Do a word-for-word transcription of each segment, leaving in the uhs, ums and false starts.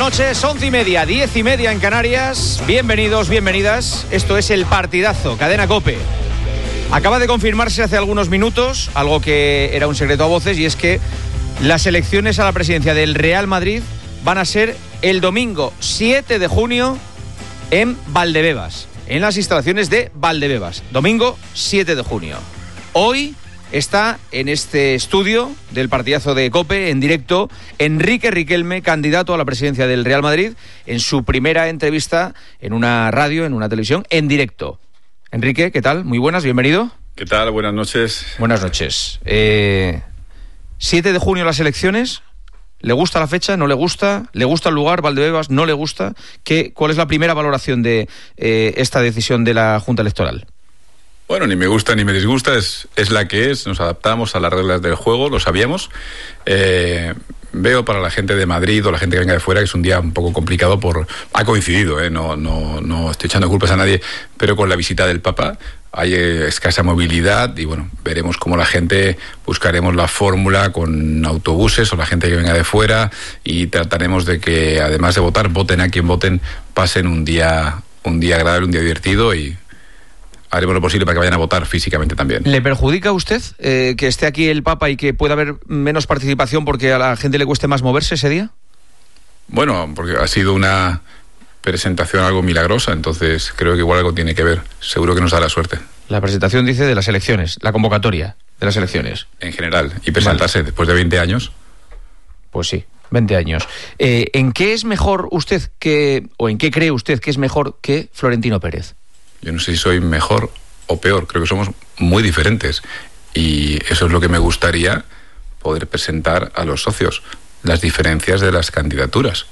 noches, once y media, diez y media en Canarias. Bienvenidos, bienvenidas. Esto es El Partidazo, Cadena COPE. Acaba de confirmarse hace algunos minutos algo que era un secreto a voces, y es que las elecciones a la presidencia del Real Madrid van a ser el domingo siete de junio en Valdebebas, en las instalaciones de Valdebebas. Domingo siete de junio. Hoy está en este estudio del Partidazo de COPE, en directo, Enrique Riquelme, candidato a la presidencia del Real Madrid, en su primera entrevista en una radio, en una televisión, en directo. Enrique, ¿qué tal? Muy buenas, bienvenido. ¿Qué tal? Buenas noches. Buenas noches. Eh, siete de junio las elecciones. ¿Le gusta la fecha? ¿No le gusta? ¿Le gusta el lugar, Valdebebas? ¿No le gusta? ¿Qué, ¿Cuál es la primera valoración de eh, esta decisión de la Junta Electoral? Bueno, ni me gusta ni me disgusta, es, es la que es, nos adaptamos a las reglas del juego, lo sabíamos. Eh, veo para la gente de Madrid o la gente que venga de fuera que es un día un poco complicado, por ha coincidido, eh, no, no, no estoy echando culpas a nadie, pero con la visita del Papa hay eh, escasa movilidad y bueno, veremos cómo la gente, buscaremos la fórmula con autobuses o la gente que venga de fuera y trataremos de que, además de votar, voten a quien voten, pasen un día, un día agradable, un día divertido, y haremos lo posible para que vayan a votar físicamente también. ¿Le perjudica a usted eh, que esté aquí el Papa y que pueda haber menos participación porque a la gente le cueste más moverse ese día? Bueno, porque ha sido una presentación algo milagrosa, entonces creo que igual algo tiene que ver. Seguro que nos da la suerte. La presentación, dice, de las elecciones, la convocatoria de las elecciones. En general, y presentarse vale. Después de veinte años. Pues sí, veinte años. Eh, ¿En qué es mejor usted que, o en qué cree usted que es mejor que Florentino Pérez? Yo no sé si soy mejor o peor, creo que somos muy diferentes y eso es lo que me gustaría poder presentar a los socios, las diferencias de las candidaturas.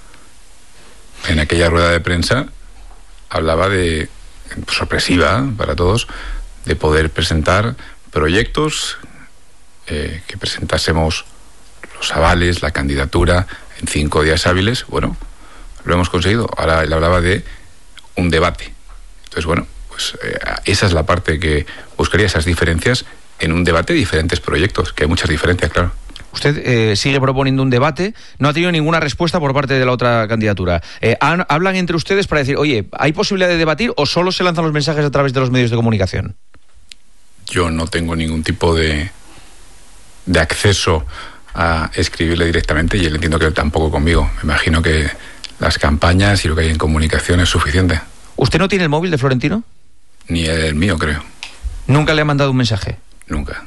En aquella rueda de prensa hablaba de, sorpresiva para todos, de poder presentar proyectos, eh, que presentásemos los avales, la candidatura en cinco días hábiles. Bueno, lo hemos conseguido. Ahora él hablaba de un debate. Entonces, bueno, pues eh, esa es la parte que buscaría, esas diferencias en un debate de diferentes proyectos, que hay muchas diferencias, claro. Usted eh, sigue proponiendo un debate, no ha tenido ninguna respuesta por parte de la otra candidatura. Eh, han, ¿Hablan entre ustedes para decir, oye, ¿hay posibilidad de debatir o solo se lanzan los mensajes a través de los medios de comunicación? Yo no tengo ningún tipo de, de acceso a escribirle directamente y él, entiendo que él tampoco conmigo. Me imagino que las campañas y lo que hay en comunicación es suficiente. ¿Usted no tiene el móvil de Florentino? Ni el mío, creo. ¿Nunca le ha mandado un mensaje? Nunca.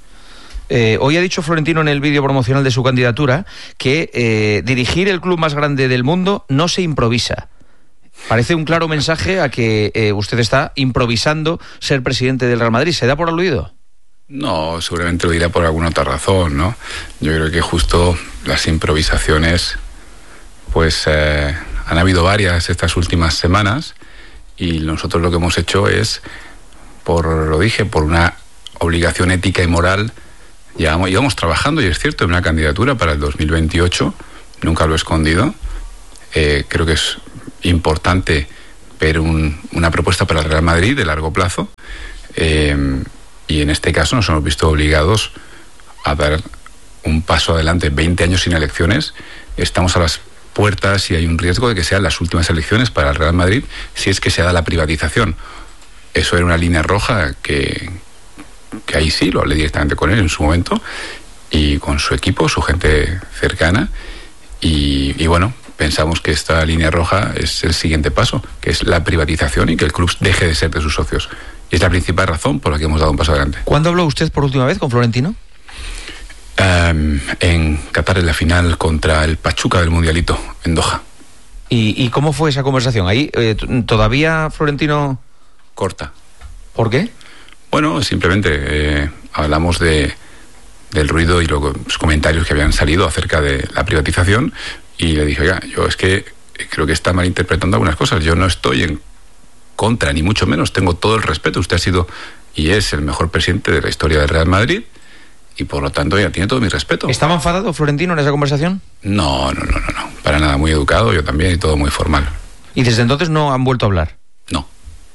Eh, hoy ha dicho Florentino en el vídeo promocional de su candidatura que eh, dirigir el club más grande del mundo no se improvisa. Parece un claro mensaje a que eh, usted está improvisando ser presidente del Real Madrid. ¿Se da por aludido? No, seguramente lo dirá por alguna otra razón, ¿no? Yo creo que justo las improvisaciones, pues eh, han habido varias estas últimas semanas. Y nosotros lo que hemos hecho es, por lo dije, por una obligación ética y moral, llevamos, llevamos trabajando, y es cierto, en una candidatura para el dos mil veintiocho, nunca lo he escondido. Eh, creo que es importante ver un, una propuesta para el Real Madrid de largo plazo, eh, y en este caso nos hemos visto obligados a dar un paso adelante. veinte años sin elecciones, estamos a las puertas y hay un riesgo de que sean las últimas elecciones para el Real Madrid si es que se da la privatización. Eso era una línea roja que, que ahí sí lo hablé directamente con él en su momento y con su equipo, su gente cercana, y, y bueno, pensamos que esta línea roja es el siguiente paso, que es la privatización y que el club deje de ser de sus socios, y es la principal razón por la que hemos dado un paso adelante. ¿Cuándo habló usted por última vez con Florentino? Um, en Qatar, en la final contra el Pachuca del Mundialito, en Doha. ¿Y, y cómo fue esa conversación? Ahí eh, todavía Florentino... Corta. ¿Por qué? Bueno, simplemente eh, hablamos de del ruido y los comentarios que habían salido acerca de la privatización, y le dije, oiga, yo es que creo que está malinterpretando algunas cosas. Yo no estoy en contra, ni mucho menos, tengo todo el respeto. Usted ha sido y es el mejor presidente de la historia del Real Madrid, y por lo tanto ya tiene todo mi respeto. ¿Estaba enfadado Florentino en esa conversación? No, no, no, no, no, para nada, muy educado, yo también, y todo muy formal. ¿Y desde entonces no han vuelto a hablar? No.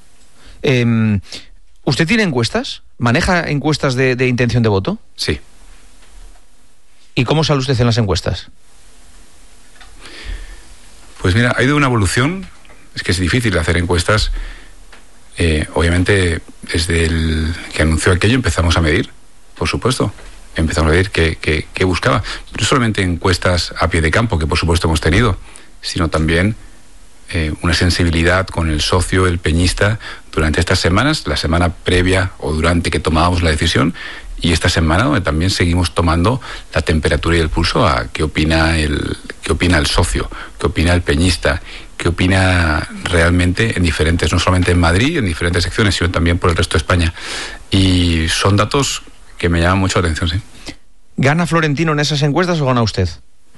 Eh, ¿Usted tiene encuestas? ¿Maneja encuestas de, de intención de voto? Sí. ¿Y cómo sale usted en las encuestas? Pues mira, ha ido una evolución. Es que es difícil hacer encuestas. Eh, obviamente, desde el que anunció aquello empezamos a medir, por supuesto. Empezamos a medir qué, qué, qué buscaba. No solamente encuestas a pie de campo, que por supuesto hemos tenido, sino también eh, una sensibilidad con el socio, el peñista, durante estas semanas, la semana previa o durante que tomábamos la decisión, y esta semana donde también seguimos tomando la temperatura y el pulso a qué opina el, qué opina el socio, qué opina el peñista, qué opina realmente en diferentes, no solamente en Madrid, en diferentes secciones, sino también por el resto de España. Y son datos que me llaman mucho la atención, sí. ¿Gana Florentino en esas encuestas o gana usted?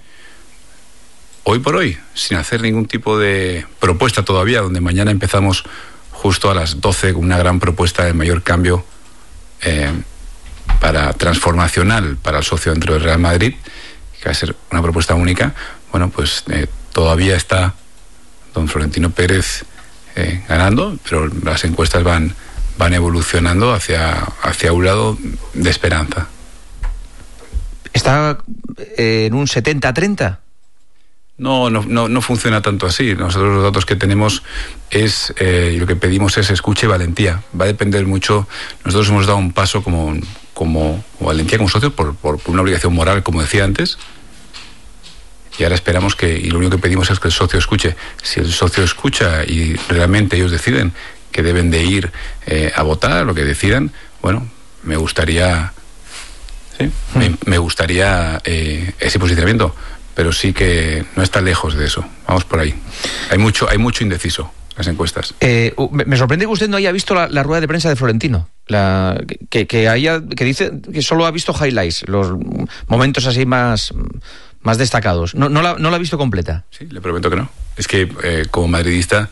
Hoy por hoy, sin hacer ningún tipo de propuesta todavía, donde mañana empezamos justo a las doce con una gran propuesta de mayor cambio eh, para transformacional para el socio dentro del Real Madrid, que va a ser una propuesta única. Bueno, pues eh, todavía está don Florentino Pérez eh, ganando, pero las encuestas van, van evolucionando hacia, hacia un lado de esperanza. ¿Está eh, en un setenta a treinta? No, no, no, no funciona tanto así. Nosotros los datos que tenemos es, eh, y lo que pedimos es escucha y valentía. Va a depender mucho. Nosotros hemos dado un paso como, como, como valentía como socios por, por, por una obligación moral, como decía antes. Y ahora esperamos que, y lo único que pedimos es que el socio escuche. Si el socio escucha y realmente ellos deciden que deben de ir eh, a votar, lo que decidan, bueno, me gustaría, ¿sí? Mm. me, me gustaría eh, ese posicionamiento. Pero sí que no está lejos de eso. Vamos por ahí. Hay mucho, hay mucho indeciso en las encuestas. Eh, me sorprende que usted no haya visto la, la rueda de prensa de Florentino. La, que, que, haya, que dice que solo ha visto highlights, los momentos así más, más destacados. No, no, la, no la ha visto completa. Sí, le prometo que no. Es que eh, como madridista,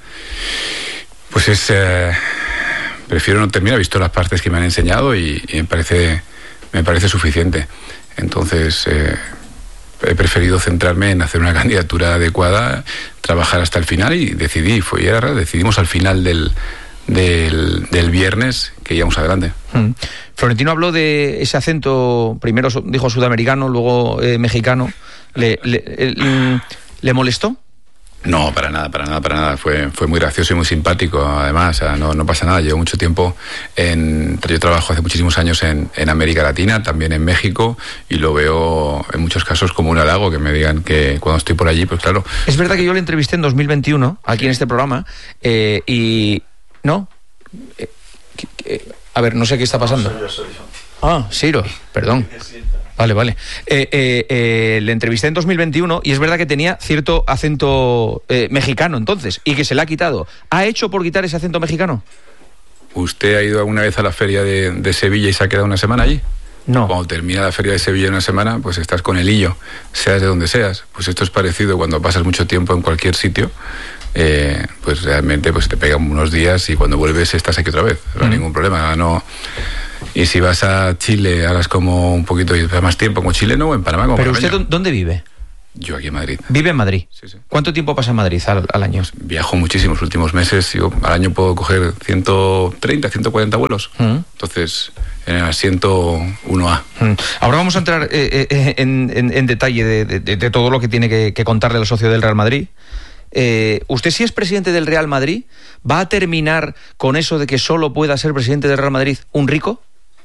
pues es... Eh, prefiero no terminar. He visto las partes que me han enseñado y, y me parece, me parece suficiente. Entonces... Eh, he preferido centrarme en hacer una candidatura adecuada, trabajar hasta el final y decidí, fue ya decidimos al final del, del, del viernes que íbamos adelante. Hmm. Florentino habló de ese acento, primero dijo sudamericano, luego eh, mexicano. ¿Le, le, le, ¿Le molestó? No, para nada, para nada, para nada. Fue, fue muy gracioso y muy simpático, además. O sea, no, no pasa nada. Llevo mucho tiempo en... Yo trabajo hace muchísimos años en, en América Latina, también en México, y lo veo en muchos casos como un halago que me digan que cuando estoy por allí, pues claro. Es verdad que yo le entrevisté en dos mil veintiuno, aquí sí, en este programa, eh, y... ¿No? Eh, eh, a ver, no sé qué está pasando. No, soy yo, soy yo. Ah, Ciro, perdón. Vale, vale. Eh, eh, eh, le entrevisté en dos mil veintiuno y es verdad que tenía cierto acento eh, mexicano entonces, y que se le ha quitado. ¿Ha hecho por quitar ese acento mexicano? ¿Usted ha ido alguna vez a la feria de, de Sevilla y se ha quedado una semana allí? No. Cuando termina la feria de Sevilla una semana, pues estás con el hillo, seas de donde seas. Pues esto es parecido cuando pasas mucho tiempo en cualquier sitio. Eh, pues realmente pues te pegan unos días y cuando vuelves estás aquí otra vez. No hay mm. ningún problema, no... Y si vas a Chile, harás como un poquito más tiempo como chileno o en Panamá como ¿Pero panameño. usted dónde vive? Yo aquí en Madrid. ¿Vive en Madrid? Sí, sí. ¿Cuánto tiempo pasa en Madrid al, al año? Pues viajo muchísimo los últimos meses. Yo al año puedo coger ciento treinta, ciento cuarenta vuelos. Mm. Entonces, en el asiento uno A. Mm. Ahora vamos a entrar eh, eh, en, en, en detalle de, de, de todo lo que tiene que, que contarle al socio del Real Madrid. Eh, ¿Usted, si es presidente del Real Madrid, va a terminar con eso de que solo pueda ser presidente del Real Madrid un rico?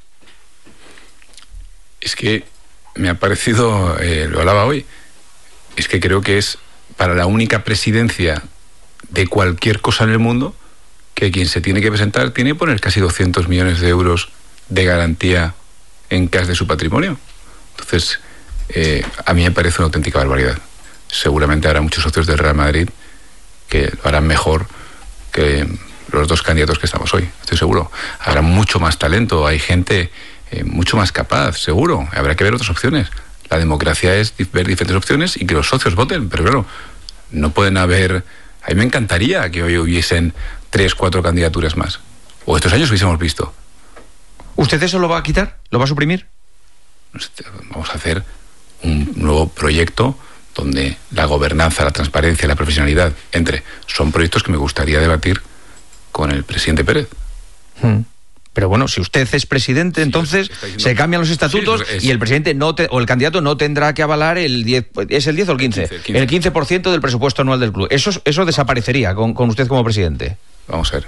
Es que me ha parecido, eh, lo hablaba hoy, es que creo que es para la única presidencia de cualquier cosa en el mundo que quien se tiene que presentar tiene que poner casi doscientos millones de euros de garantía en cash de su patrimonio. Entonces, eh, a mí me parece una auténtica barbaridad. Seguramente habrá muchos socios del Real Madrid que lo harán mejor que los dos candidatos que estamos hoy, estoy seguro. Habrá mucho más talento, hay gente... Eh, mucho más capaz, seguro. Habrá que ver otras opciones. La democracia es ver diferentes opciones y que los socios voten, pero claro, no pueden haber... A mí me encantaría que hoy hubiesen tres, cuatro candidaturas más. O estos años hubiésemos visto. ¿Usted eso lo va a quitar? ¿Lo va a suprimir? Vamos a hacer un nuevo proyecto donde la gobernanza, la transparencia, la profesionalidad entre. Son proyectos que me gustaría debatir con el presidente Pérez. Hmm. Pero bueno, si usted es presidente, sí, entonces diciendo, se cambian los estatutos sí, es, es, y el presidente no te, o el candidato no tendrá que avalar el diez, ¿es el diez o el quince? El quince, el quince. El quince por ciento del presupuesto anual del club. Eso, eso desaparecería con, con usted como presidente. Vamos a ver.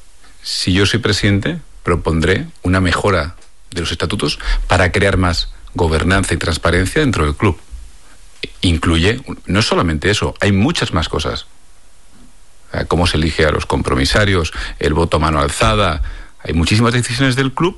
Si yo soy presidente, propondré una mejora de los estatutos para crear más gobernanza y transparencia dentro del club. Incluye, no solamente eso, hay muchas más cosas. Cómo se elige a los compromisarios, el voto a mano alzada. Hay muchísimas decisiones del club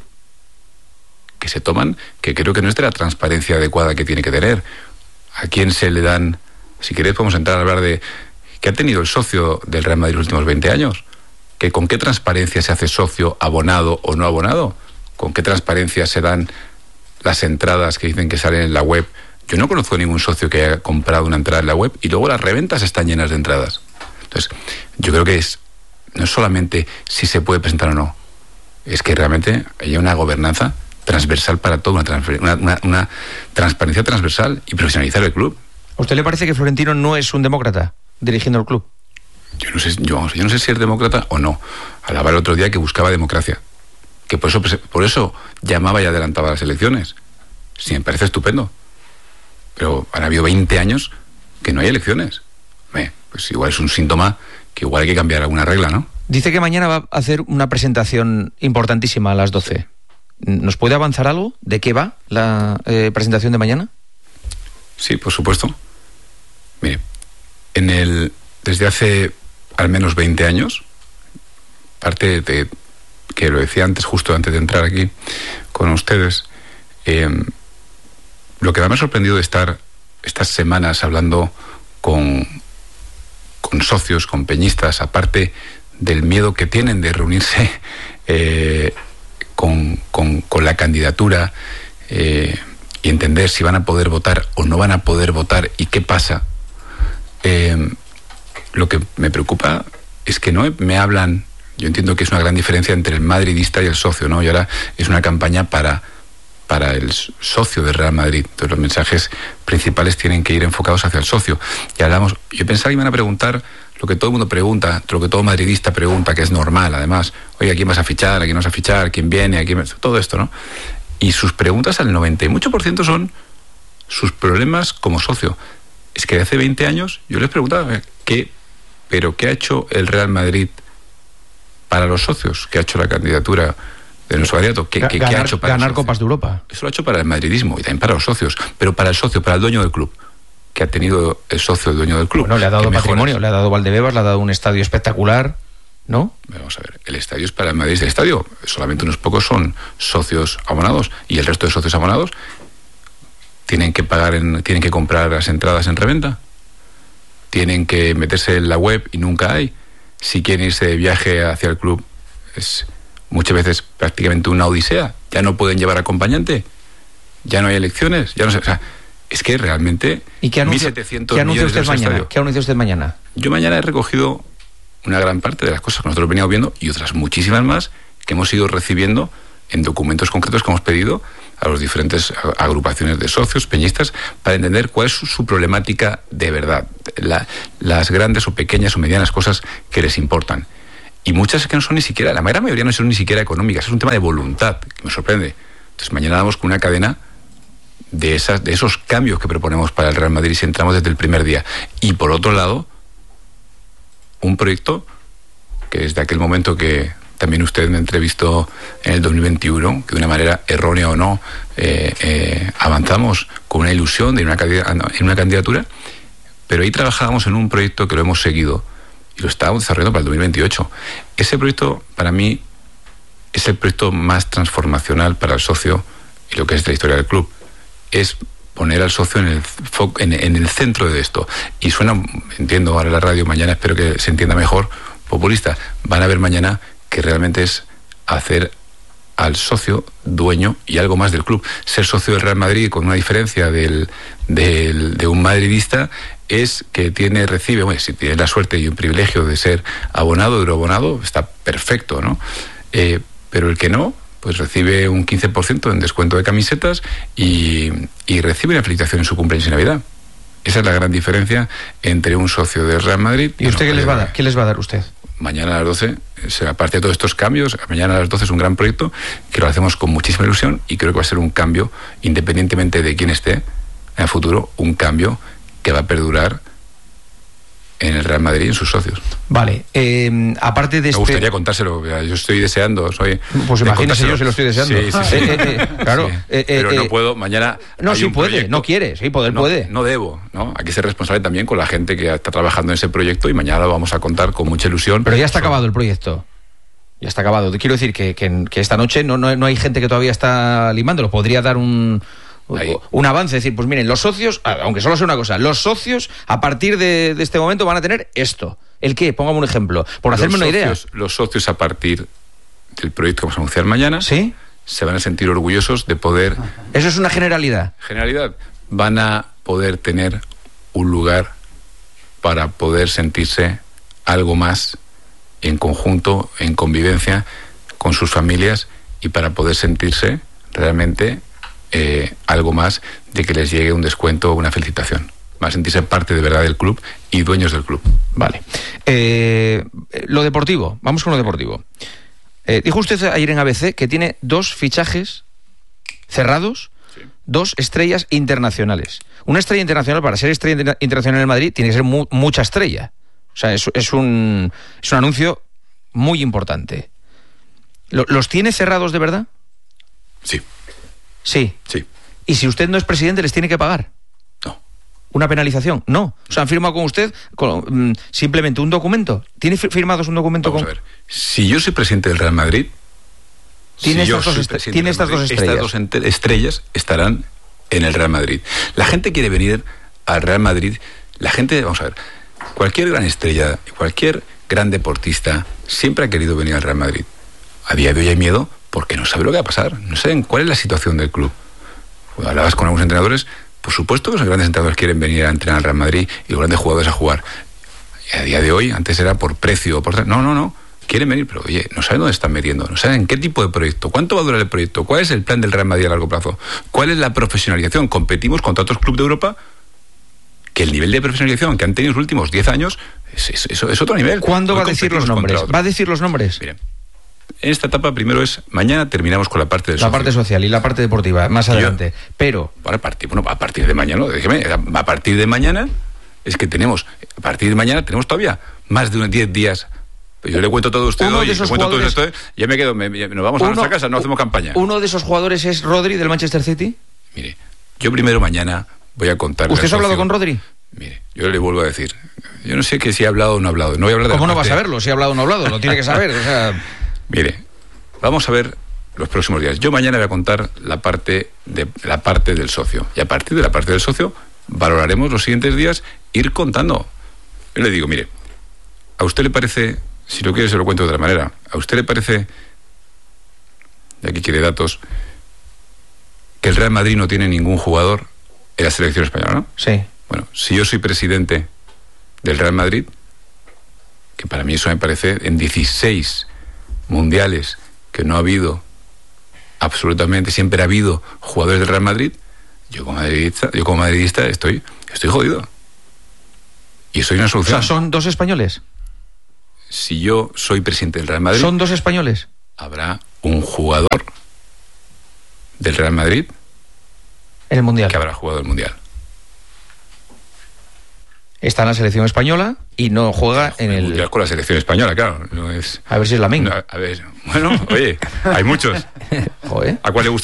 que se toman que creo que no es de la transparencia adecuada que tiene que tener. ¿A quién se le dan? Si queréis podemos entrar a hablar de qué ha tenido el socio del Real Madrid los últimos veinte años. ¿Que con qué transparencia se hace socio, abonado o no abonado? ¿Con qué transparencia se dan las entradas que dicen que salen en la web? Yo no conozco ningún socio que haya comprado una entrada en la web y luego las reventas están llenas de entradas. Entonces, yo creo que es no solamente si se puede presentar o no, es que realmente haya una gobernanza transversal para todo, una, una, una, una transparencia transversal y profesionalizar el club. ¿A usted le parece que Florentino no es un demócrata dirigiendo el club? Yo no sé, yo, yo no sé si es demócrata o no. Hablaba el otro día que buscaba democracia, que por eso, por eso llamaba y adelantaba las elecciones. Sí, me parece estupendo. Pero han habido veinte años que no hay elecciones. Eh, pues igual es un síntoma que igual hay que cambiar alguna regla, ¿no? Dice que mañana va a hacer una presentación importantísima a las doce. ¿Nos puede avanzar algo? ¿De qué va la eh, presentación de mañana? Sí, por supuesto. Mire, en el, desde hace al menos veinte años, parte de que lo decía antes, justo antes de entrar aquí con ustedes, eh, lo que más me ha sorprendido de estar estas semanas hablando con, con socios, con peñistas, aparte del miedo que tienen de reunirse eh, con, con, con la candidatura eh, y entender si van a poder votar o no van a poder votar y qué pasa, eh, lo que me preocupa es que no me hablan. Yo entiendo que es una gran diferencia entre el madridista y el socio, ¿no? Y ahora es una campaña para, para el socio del Real Madrid. Entonces los mensajes principales tienen que ir enfocados hacia el socio. Y hablamos, yo pensaba que iban a preguntar lo que todo el mundo pregunta, lo que todo madridista pregunta, que es normal además. Oye, ¿a quién vas a fichar? ¿A quién vas a fichar? ¿Quién viene? ¿A quién? Todo esto, ¿no? Y sus preguntas al noventa y ocho por ciento son sus problemas como socio. Es que hace veinte años yo les preguntaba, ¿qué, pero qué ha hecho el Real Madrid para los socios? ¿Qué ha hecho la candidatura de nuestro candidato? ¿Qué, ganar, ¿qué ha hecho para ganar Copas de Europa? Eso lo ha hecho para el madridismo y también para los socios, pero para el socio, para el dueño del club. Que ha tenido el socio, el dueño del club. Bueno, le ha dado patrimonio, le ha dado Valdebebas, le ha dado un estadio espectacular, ¿no? Vamos a ver, el estadio es para el Madrid, el estadio, solamente unos pocos son socios abonados y el resto de socios abonados tienen que pagar, en, tienen que comprar las entradas en reventa, tienen que meterse en la web y nunca hay. Si quieren irse de viaje hacia el club es muchas veces prácticamente una odisea, ya no pueden llevar acompañante, ya no hay elecciones, ya no sé, o sea, es que realmente ¿Y qué anuncia, mil setecientos ¿qué anuncia usted mañana? Estadio. ¿Qué anuncia usted mañana? Yo mañana he recogido una gran parte de las cosas que nosotros veníamos viendo y otras muchísimas más que hemos ido recibiendo en documentos concretos que hemos pedido a las diferentes agrupaciones de socios, peñistas, para entender cuál es su, su problemática de verdad, la, las grandes o pequeñas o medianas cosas que les importan. Y muchas que no son ni siquiera, la gran mayoría no son ni siquiera económicas, es un tema de voluntad, que me sorprende. Entonces mañana vamos con una cadena de, esas, de esos cambios que proponemos para el Real Madrid si entramos desde el primer día. Y por otro lado, un proyecto que desde aquel momento que también usted me entrevistó en el dos mil veintiuno, que de una manera errónea o no, eh, eh, avanzamos con una ilusión de una, en una candidatura, pero ahí trabajábamos en un proyecto que lo hemos seguido y lo estábamos desarrollando para el dos mil veintiocho. Ese proyecto, para mí, es el proyecto más transformacional para el socio y lo que es de la historia del club. Es poner al socio en el, en, en el centro de esto. Y suena, entiendo ahora la radio, mañana espero que se entienda mejor, populista. Van a ver mañana que realmente es hacer al socio dueño y algo más del club. Ser socio del Real Madrid, con una diferencia del, del, de un madridista, es que tiene, recibe, bueno, si tiene la suerte y un privilegio de ser abonado, euroabonado, está perfecto, ¿no? Eh, pero el que no, pues recibe un quince por ciento en descuento de camisetas y, y recibe una felicitación en su cumpleaños y Navidad. Esa es la gran diferencia entre un socio del Real Madrid y... ¿Y usted qué les va a dar? ¿Qué les va a dar usted? mañana a las doce, aparte de todos estos cambios, mañana a las doce es un gran proyecto que lo hacemos con muchísima ilusión y creo que va a ser un cambio, independientemente de quién esté en el futuro, un cambio que va a perdurar en el Real Madrid y en sus socios. Vale, eh, aparte de Me este... gustaría contárselo, yo estoy deseando, soy... Pues imagínese, yo se lo estoy deseando. Sí, sí, sí. Eh, eh, eh, claro. Sí. Eh, eh, Pero eh, no puedo, mañana... No, sí puede, proyecto. no quiere, sí, poder no, puede. No debo, ¿no? Hay que ser responsable también con la gente que está trabajando en ese proyecto y mañana lo vamos a contar con mucha ilusión. Pero ya está Son... acabado el proyecto. Ya está acabado. Quiero decir que, que, que esta noche no, no, no hay gente que todavía está limándolo. Podría dar un... Ahí. Un avance, decir, pues miren, los socios, aunque solo sea una cosa, los socios a partir de, de este momento van a tener esto. ¿El qué? Póngame un ejemplo, por hacerme los una idea. Socios, los socios a partir del proyecto que vamos a anunciar mañana, ¿sí?, se van a sentir orgullosos de poder... Eso es una generalidad. Generalidad. Van a poder tener un lugar para poder sentirse algo más en conjunto, en convivencia con sus familias y para poder sentirse realmente... Eh, algo más de que les llegue un descuento o una felicitación. Va a sentirse parte de verdad del club y dueños del club. Vale. Eh, lo deportivo, vamos con lo deportivo. Eh, dijo usted ayer en A B C que tiene dos fichajes cerrados, sí, dos estrellas internacionales. Una estrella internacional, para ser estrella internacional en Madrid, tiene que ser mu mucha estrella. O sea, es, es, un, es un anuncio muy importante. ¿Los tiene cerrados de verdad? Sí. Sí. Sí. ¿Y si usted no es presidente, les tiene que pagar? No. ¿Una penalización? No. O sea, han firmado con usted con, um, simplemente un documento. ¿Tiene firmados un documento Vamos con...? a ver. Si yo soy presidente del Real Madrid... Tiene, si estas, dos, est tiene estas Madrid, dos estrellas. Estas dos estrellas estarán en el Real Madrid. La gente quiere venir al Real Madrid. La gente... Vamos a ver. Cualquier gran estrella, cualquier gran deportista, siempre ha querido venir al Real Madrid. A día de hoy hay miedo... porque no sabe lo que va a pasar, no saben cuál es la situación del club. Cuando hablabas con algunos entrenadores, por supuesto que los grandes entrenadores quieren venir a entrenar al Real Madrid y los grandes jugadores a jugar. Y a día de hoy, antes era por precio, por... no, no, no, quieren venir, pero oye, no saben dónde están metiendo, no saben qué tipo de proyecto, cuánto va a durar el proyecto, cuál es el plan del Real Madrid a largo plazo, cuál es la profesionalización. Competimos contra otros clubes de Europa que el nivel de profesionalización que han tenido en los últimos diez años es, es, es, es otro nivel. ¿Cuándo va a decir los nombres? ¿Va a decir los nombres? Miren. En esta etapa primero es, mañana terminamos con la parte del La socio. parte social y la parte deportiva, más adelante. Yo, Pero... Bueno, a partir, bueno, a partir de mañana, déjeme, a partir de mañana es que tenemos, a partir de mañana tenemos todavía más de unos diez días. Yo le cuento todo a usted hoy, le cuento jugadores, todo esto, ya me quedo, me, me, nos vamos uno, a nuestra casa, no hacemos campaña. ¿Uno de esos jugadores es Rodri del Manchester City? Mire, yo primero mañana voy a contar. ¿Usted ha hablado con Rodri? Mire, yo le vuelvo a decir, yo no sé que si ha hablado o no ha hablado. No voy a hablar de ¿Cómo no va a saberlo? Si ha hablado o no ha hablado, lo tiene que saber. O sea... Mire, vamos a ver los próximos días. Yo mañana voy a contar la parte, de, la parte del socio. Y a partir de la parte del socio, valoraremos los siguientes días ir contando. Yo le digo, mire, ¿a usted le parece, si lo quiere se lo cuento de otra manera, ¿a usted le parece, y aquí quiere datos, que el Real Madrid no tiene ningún jugador en la selección española, no? Sí. Bueno, si yo soy presidente del Real Madrid, que para mí eso me parece, en dieciséis mundiales que no ha habido absolutamente, siempre ha habido jugadores del Real Madrid, yo como madridista, yo como madridista estoy, estoy jodido. Y soy una solución. O sea, ¿son dos españoles? Si yo soy presidente del Real Madrid... ¿Son dos españoles? Habrá un jugador del Real Madrid... En el Mundial. Que habrá jugado el Mundial. Está en la selección española y no juega en el... Mundial con la selección española, claro. No es... A ver si es la misma. No, a ver, bueno, oye, hay muchos. Joder. ¿A cuál le gusta?